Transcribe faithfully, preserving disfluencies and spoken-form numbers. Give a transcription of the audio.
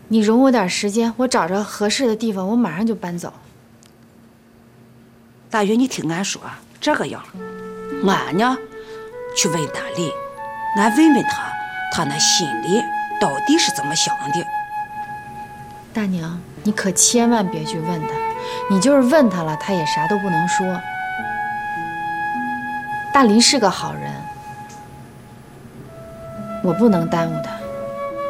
你容我点时间，我找着合适的地方，我马上就搬走。 大约你听俺说这个样，俺呢去问大雷，俺问问他，他那心里到底是怎么想的。 大娘，你可千万别去问他，你就是问他了，他也啥都不能说。大林是个好人，我不能耽误他。